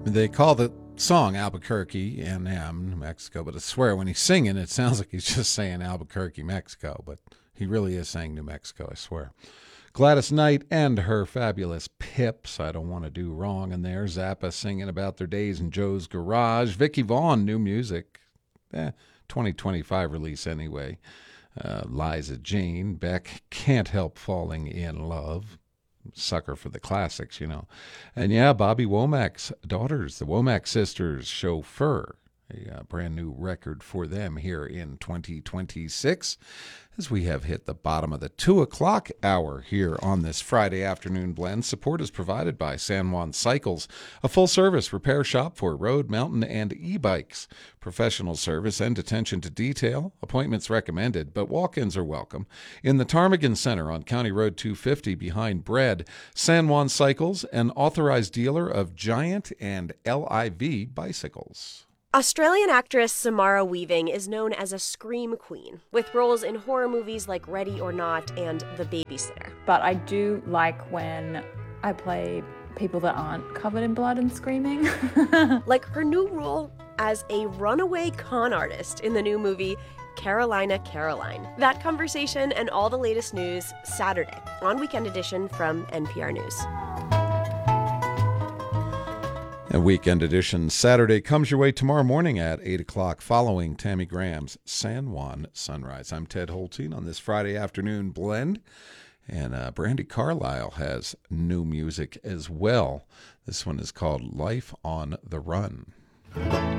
They call the song Albuquerque, NM, New Mexico, but I swear when he's singing, it sounds like he's just saying Albuquerque, Mexico, but he really is saying New Mexico, I swear. Gladys Knight and her fabulous Pips, I Don't Want to Do Wrong in there. Zappa singing about their days in Joe's Garage. Vicky Vaughn, new music. 2025 release anyway. Liza Jane. Beck, Can't Help Falling in Love. Sucker for the classics, you know. And yeah, Bobby Womack's daughters, the Womack sisters, Chauffeur. A brand new record for them here in 2026 as we have hit the bottom of the 2 o'clock hour here on this Friday afternoon blend. Support is provided by San Juan Cycles, a full-service repair shop for road, mountain, and e-bikes. Professional service and attention to detail. Appointments recommended, but walk-ins are welcome. In the Ptarmigan Center on County Road 250 behind Bread, San Juan Cycles, an authorized dealer of Giant and LIV bicycles. Australian actress Samara Weaving is known as a scream queen, with roles in horror movies like Ready or Not and The Babysitter. But I do like when I play people that aren't covered in blood and screaming. Like her new role as a runaway con artist in the new movie Carolina Caroline. That conversation and all the latest news Saturday on Weekend Edition from NPR News. A Weekend Edition Saturday comes your way tomorrow morning at 8 o'clock following Tammy Graham's San Juan Sunrise. I'm Ted Holteen on this Friday afternoon blend, and Brandi Carlile has new music as well. This one is called Life on the Run.